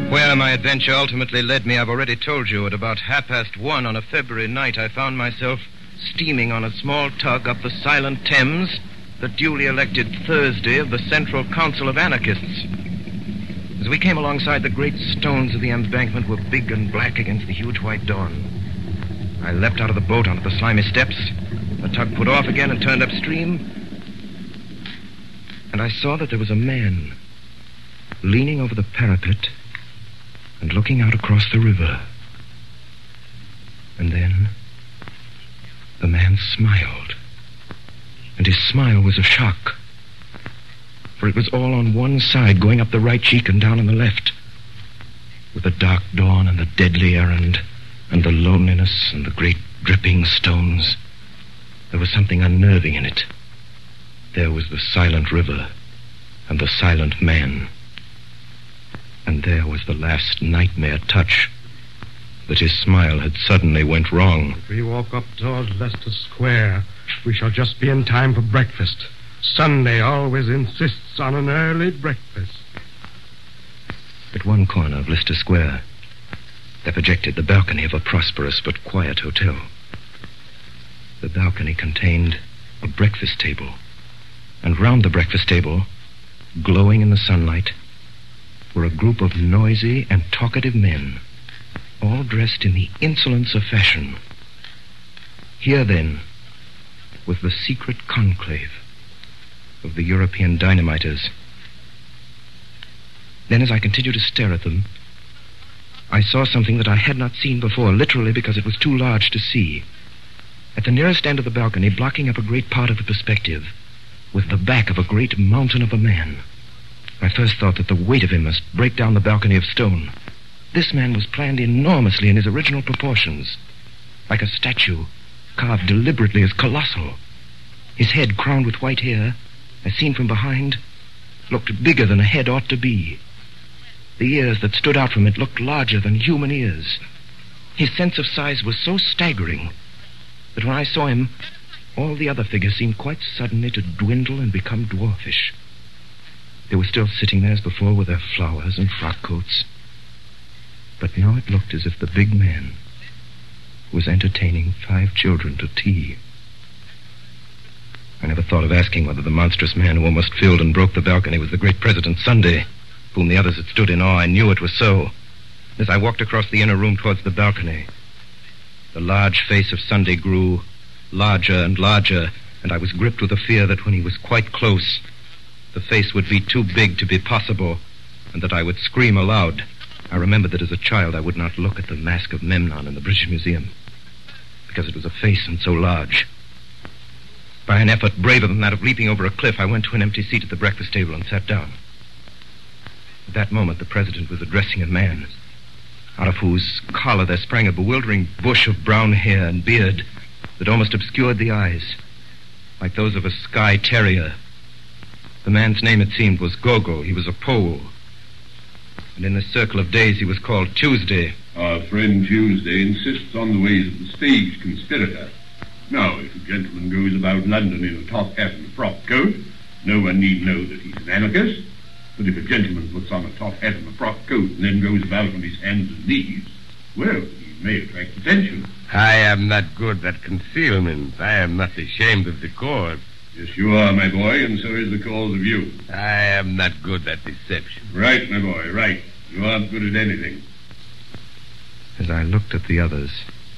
Where my adventure ultimately led me, I've already told you. At about 1:30 on a February night, I found myself steaming on a small tug up the silent Thames, the duly elected Thursday of the Central Council of Anarchists. As we came alongside, the great stones of the embankment were big and black against the huge white dawn. I leapt out of the boat onto the slimy steps. The tug put off again and turned upstream. And I saw that there was a man leaning over the parapet and looking out across the river. And then the man smiled. And his smile was a shock. For it was all on one side, going up the right cheek and down on the left. With the dark dawn and the deadly errand and the loneliness and the great dripping stones, there was something unnerving in it. There was the silent river and the silent man. And there was the last nightmare touch, that his smile had suddenly went wrong. If we walk up towards Leicester Square, we shall just be in time for breakfast. Sunday always insists on an early breakfast. At one corner of Leicester Square, there projected the balcony of a prosperous but quiet hotel. The balcony contained a breakfast table, and round the breakfast table, glowing in the sunlight, were a group of noisy and talkative men, all dressed in the insolence of fashion. Here, then, was the secret conclave of the European dynamiters. Then, as I continued to stare at them, I saw something that I had not seen before, literally because it was too large to see. At the nearest end of the balcony, blocking up a great part of the perspective, was the back of a great mountain of a man. I first thought that the weight of him must break down the balcony of stone. This man was planned enormously in his original proportions, like a statue, carved deliberately as colossal. His head, crowned with white hair, as seen from behind, looked bigger than a head ought to be. The ears that stood out from it looked larger than human ears. His sense of size was so staggering that when I saw him, all the other figures seemed quite suddenly to dwindle and become dwarfish. They were still sitting there as before with their flowers and frock coats. But now it looked as if the big man was entertaining 5 children to tea. I never thought of asking whether the monstrous man who almost filled and broke the balcony was the great President Sunday, whom the others had stood in awe. I knew it was so. As I walked across the inner room towards the balcony, the large face of Sunday grew larger and larger, and I was gripped with a fear that when he was quite close, the face would be too big to be possible, and that I would scream aloud. I remembered that as a child I would not look at the mask of Memnon in the British Museum, because it was a face and so large. By an effort braver than that of leaping over a cliff, I went to an empty seat at the breakfast table and sat down. At that moment, the president was addressing a man, out of whose collar there sprang a bewildering bush of brown hair and beard that almost obscured the eyes, like those of a Skye terrier. The man's name, it seemed, was Gogol. He was a Pole. And in this circle of days, he was called Tuesday. Our friend Tuesday insists on the ways of the stage conspirator. Now, if a gentleman goes about London in a top hat and a frock coat, no one need know that he's an anarchist. But if a gentleman puts on a top hat and a frock coat and then goes about on his hands and knees, well, he may attract attention. I am not good at concealment. I am not ashamed of the cause. Yes, you are, my boy, and so is the cause of you. I am not good at deception. Right, my boy, right. You aren't good at anything. As I looked at the others,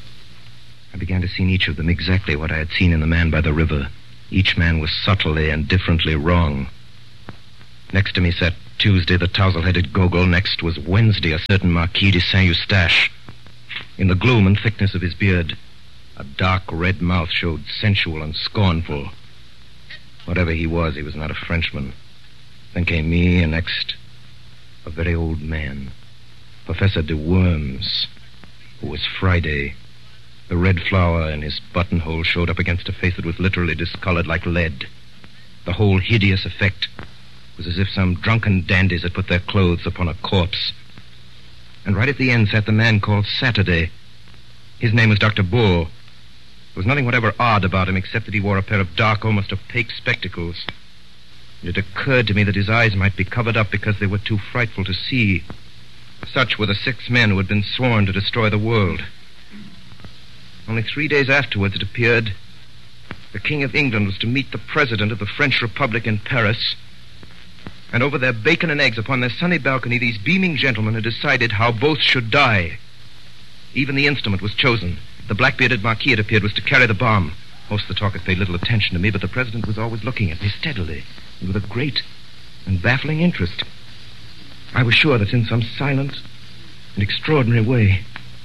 I began to see in each of them exactly what I had seen in the man by the river. Each man was subtly and differently wrong. Next to me sat Tuesday, the tousle-headed Gogol. Next was Wednesday, a certain Marquis de Saint-Eustache. In the gloom and thickness of his beard, a dark red mouth showed sensual and scornful. Whatever he was not a Frenchman. Then came me, and next, a very old man, Professor de Worms, who was Friday. The red flower in his buttonhole showed up against a face that was literally discolored like lead. The whole hideous effect was as if some drunken dandies had put their clothes upon a corpse. And right at the end sat the man called Saturday. His name was Dr. Bull. There was nothing whatever odd about him except that he wore a pair of dark, almost opaque spectacles. It occurred to me that his eyes might be covered up because they were too frightful to see. Such were the 6 men who had been sworn to destroy the world. Only 3 days afterwards, it appeared, the King of England was to meet the President of the French Republic in Paris, and over their bacon and eggs upon their sunny balcony, these beaming gentlemen had decided how both should die. Even the instrument was chosen. The black-bearded Marquis, it appeared, was to carry the bomb. Most of the talkers paid little attention to me, but the President was always looking at me steadily and with a great and baffling interest. I was sure that in some silent and extraordinary way,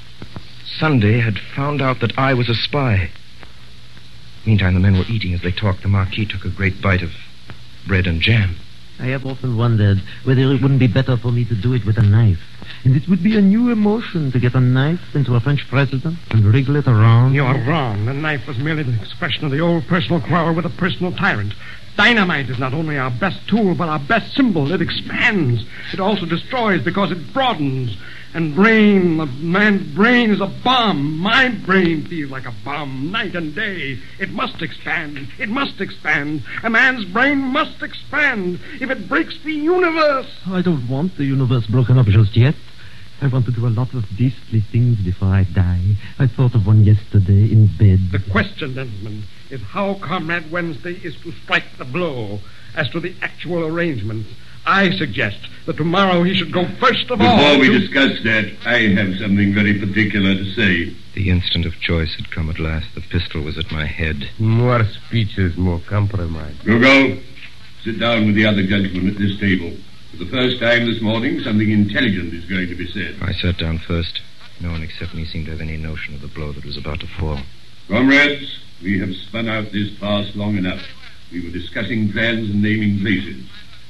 Sunday had found out that I was a spy. Meantime, the men were eating as they talked. The Marquis took a great bite of bread and jam. I have often wondered whether it wouldn't be better for me to do it with a knife. And it would be a new emotion to get a knife into a French president and wriggle it around. You are wrong. The knife was merely the expression of the old personal quarrel with a personal tyrant. Dynamite is not only our best tool, but our best symbol. It expands. It also destroys because it broadens. And brain, a man's brain is a bomb. My brain feels like a bomb night and day. It must expand. It must expand. A man's brain must expand. If it breaks the universe. I don't want the universe broken up just yet. I want to do a lot of beastly things before I die. I thought of one yesterday in bed. The question, gentlemen, is how Comrade Wednesday is to strike the blow. As to the actual arrangements, I suggest that tomorrow he should go first of all. Before we discuss that, I have something very particular to say. The instant of choice had come at last. The pistol was at my head. More speeches, more compromise. Go. Sit down with the other gentlemen at this table. For the first time this morning, something intelligent is going to be said. I sat down first. No one except me seemed to have any notion of the blow that was about to fall. Comrades, we have spun out this farce long enough. We were discussing plans and naming places.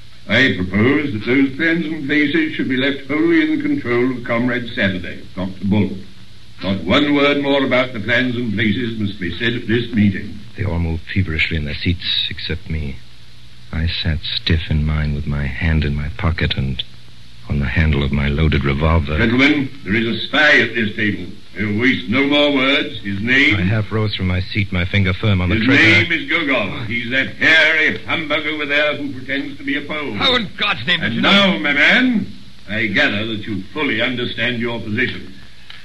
I propose that those plans and places should be left wholly in the control of Comrade Saturday, Dr. Bull. Not one word more about the plans and places must be said at this meeting. They all moved feverishly in their seats, except me. I sat stiff in mine with my hand in my pocket and on the handle of my loaded revolver. Gentlemen, there is a spy at this table. He'll waste no more words. His name... I half rose from my seat, my finger firm on the trigger. His name is Gogol. He's that hairy humbug over there who pretends to be a Pole. How in God's name did you know? And now, my man, I gather that you fully understand your position.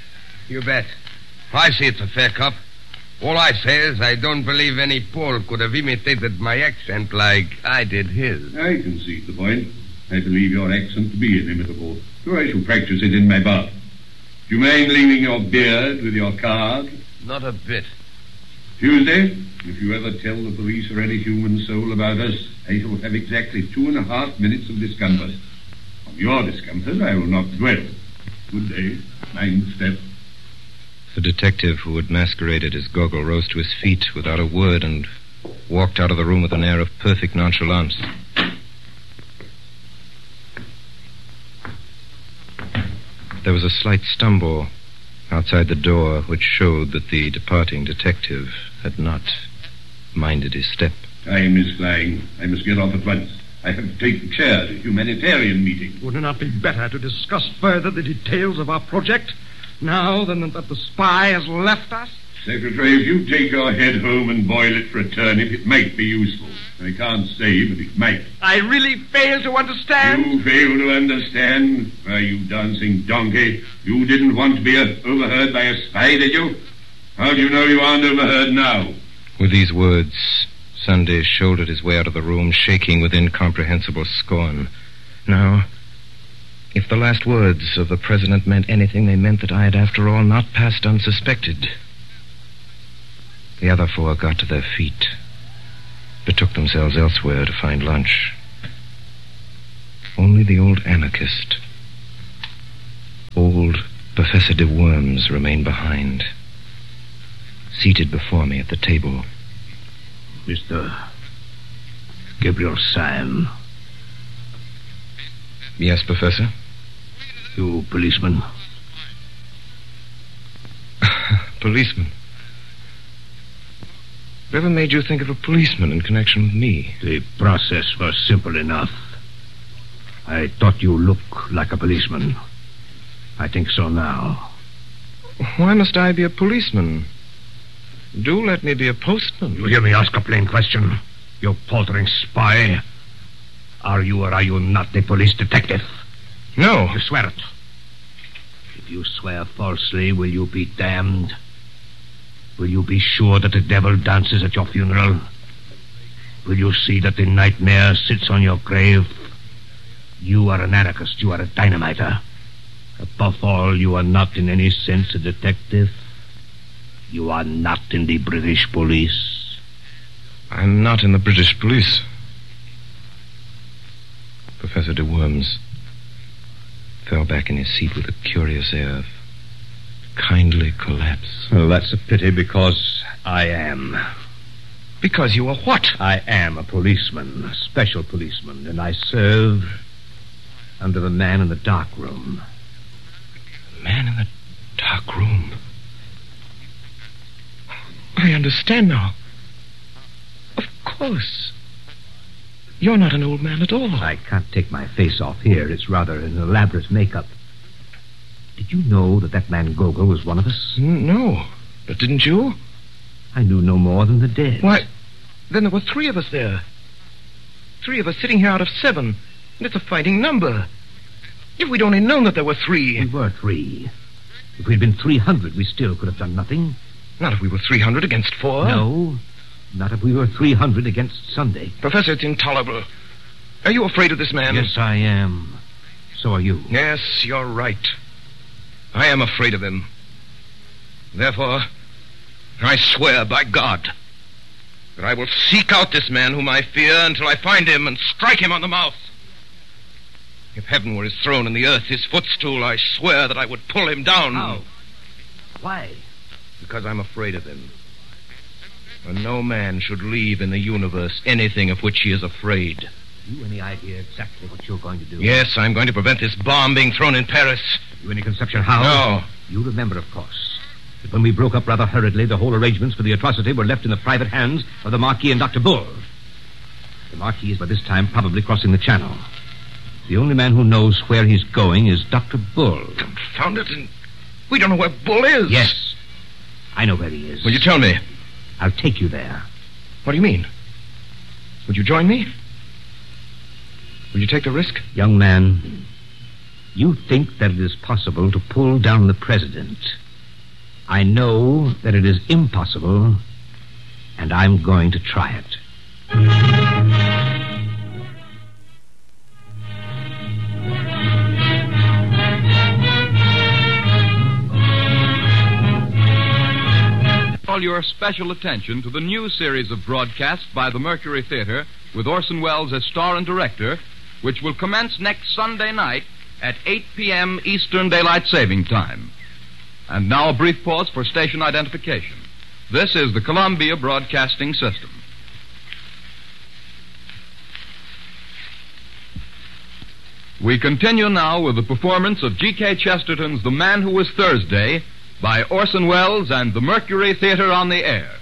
You bet. I see it's a fair cop. All I say is I don't believe any Pole could have imitated my accent like I did his. I concede the point. I believe your accent to be inimitable, so I shall practice it in my bath. Do you mind leaving your beard with your card? Not a bit. Tuesday, if you ever tell the police or any human soul about us, I shall have exactly 2.5 minutes of discomfort. On your discomfort, I will not dwell. Good day. Mind the step. The detective who had masqueraded as Gogol rose to his feet without a word and walked out of the room with an air of perfect nonchalance. There was a slight stumble outside the door which showed that the departing detective had not minded his step. Time is flying. I must get off at once. I have to take the chair at a humanitarian meeting. Would it not be better to discuss further the details of our project now than that the spy has left us? Secretary, if you take your head home and boil it for a turnip, it might be useful. I can't say, but it might. I really fail to understand. You fail to understand? Why, you dancing donkey. You didn't want to be overheard by a spy, did you? How do you know you aren't overheard now? With these words, Sunday shouldered his way out of the room, shaking with incomprehensible scorn. Now, if the last words of the president meant anything, they meant that I had, after all, not passed unsuspected. The other 4 got to their feet, betook themselves elsewhere to find lunch. Only the old anarchist, old Professor de Worms, remained behind, seated before me at the table. Mr. Gabriel Sam. Yes, Professor? You policeman? Policeman? Whatever made you think of a policeman in connection with me? The process was simple enough. I thought you looked like a policeman. I think so now. Why must I be a policeman? Do let me be a postman. You hear me ask a plain question? You paltering spy. Are you or are you not a police detective? No. You swear it. If you swear falsely, will you be damned? Will you be sure that the devil dances at your funeral? Will you see that the nightmare sits on your grave? You are an anarchist. You are a dynamiter. Above all, you are not in any sense a detective. You are not in the British police. I'm not in the British police. Professor de Worms fell back in his seat with a curious air of kindly collapse. Well, that's a pity because I am. Because you are what? I am a policeman, a special policeman, and I serve under the man in the dark room. The man in the dark room? I understand now. Of course. You're not an old man at all. I can't take my face off here. It's rather an elaborate makeup. Did you know that man Gogol was one of us? No. But didn't you? I knew no more than the dead. Why, then there were 3 of us there. 3 of us sitting here out of 7. And it's a fighting number. If we'd only known that there were 3. We were 3. If we'd been 300, we still could have done nothing. Not if we were 300 against 4. No, not if we were 300 against Sunday. Professor, it's intolerable. Are you afraid of this man? Yes, I am. So are you. Yes, you're right. I am afraid of him. Therefore, I swear by God that I will seek out this man whom I fear until I find him and strike him on the mouth. If heaven were his throne and the earth his footstool, I swear that I would pull him down. How? Why? Because I'm afraid of him. And no man should leave in the universe anything of which he is afraid. Have you any idea exactly what you're going to do? Yes, I'm going to prevent this bomb being thrown in Paris. Have you any conception how? No. You remember, of course, that when we broke up rather hurriedly, the whole arrangements for the atrocity were left in the private hands of the Marquis and Dr. Bull. The Marquis is by this time probably crossing the Channel. The only man who knows where he's going is Dr. Bull. Confound it, and we don't know where Bull is. Yes. I know where he is. Will you tell me? I'll take you there. What do you mean? Would you join me? Will you take the risk? Young man, you think that it is possible to pull down the president. I know that it is impossible, and I'm going to try it. Call your special attention to the new series of broadcasts by the Mercury Theater with Orson Welles as star and director, which will commence next Sunday night at 8 p.m. Eastern Daylight Saving Time. And now a brief pause for station identification. This is the Columbia Broadcasting System. We continue now with the performance of G.K. Chesterton's The Man Who Was Thursday by Orson Welles and the Mercury Theater on the Air.